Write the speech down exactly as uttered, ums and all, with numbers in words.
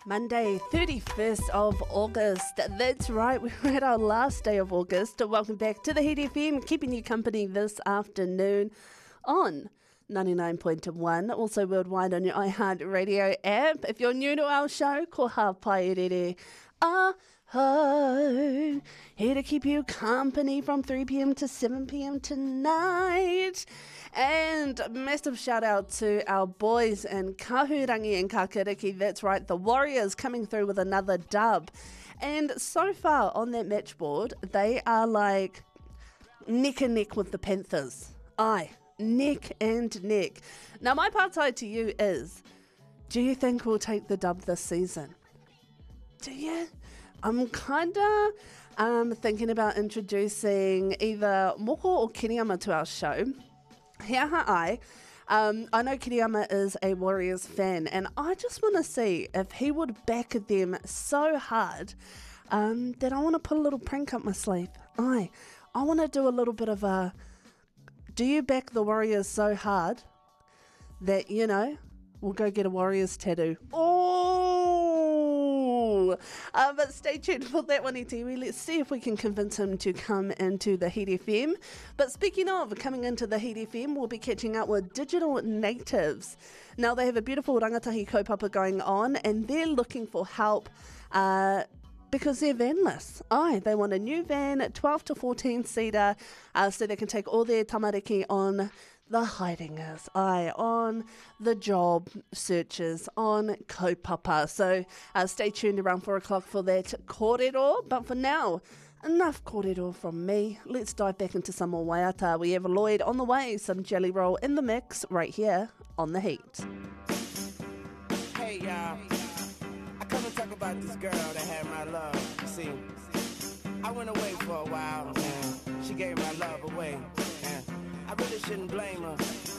Monday, thirty-first of August. That's right, we're at our last day of August. Welcome back to the Heat F M, keeping you company this afternoon on ninety-nine point one, also worldwide on your iHeartRadio app. If you're new to our show, ko hapaerere aho, here to keep you company from three p.m. to seven p.m. tonight. And a massive shout out to our boys in Kahurangi and Kakiriki. That's right, the Warriors coming through with another dub. And so far on that match board, they are like neck and neck with the Panthers. Aye, neck and neck. Now my partai to you is, do you think we'll take the dub this season? Do you? I'm kind of um, thinking about introducing either Moko or Kiriyama to our show. Hea ha'ai. Um, I know Kiriyama is a Warriors fan, and I just want to see if he would back them so hard um, that I want to put a little prank up my sleeve. Aye, I want to do a little bit of a, do you back the Warriors so hard that, you know, we'll go get a Warriors tattoo? Oh! Uh, but stay tuned for that one, Itiwi. Let's see if we can convince him to come into the Heat F M. But speaking of coming into the Heat F M, we'll be catching up with Digital Natives. Now, they have a beautiful rangatahi kaupapa going on, and they're looking for help uh, because they're vanless. Aye, they want a new van, twelve to fourteen seater, uh, so they can take all their tamariki on the hidingers, aye, on the job searches, on kaupapa. So uh, stay tuned around four o'clock for that kōrero. But for now, enough kōrero from me. Let's dive back into some more waiata. We have Lloyd on the way, some Jelly Roll in the mix right here on The Heat. Hey, y'all. I come and talk about this girl that had my love. See, I went away for a while, and she gave my love away. And I really shouldn't blame her,